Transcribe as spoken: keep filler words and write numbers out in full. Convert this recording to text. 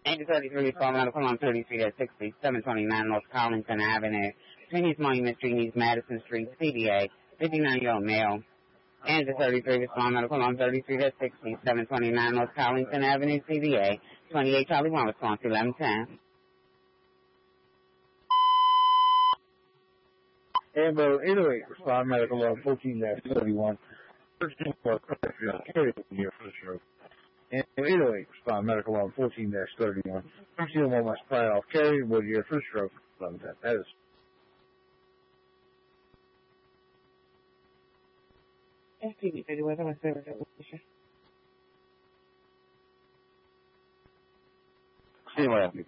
Angel thirty-three, Fall Medical on thirty-three at sixty-seven twenty-nine North Collington Avenue, between East Monument Street and East Madison Street, C D A, fifty-nine-year-old male. Angel thirty-three, Fall Medical on thirty-three at sixty-seven twenty-nine North Collington Avenue, C D A, twenty-eight Charlie one, response eleven ten. Ambo eight oh eight, respond medical on fourteen dash thirty-one. thirteen for Crutchfield, carry near First Road. Ambo eight oh eight, respond medical on fourteen dash thirty-one. thirteen one West Pride off carry, Woodyear, First Road, eleven ten. That is. F T V video, whether I say it or See you later.